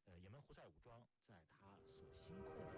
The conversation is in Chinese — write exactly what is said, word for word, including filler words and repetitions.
呃，也门胡塞武装在他所新控制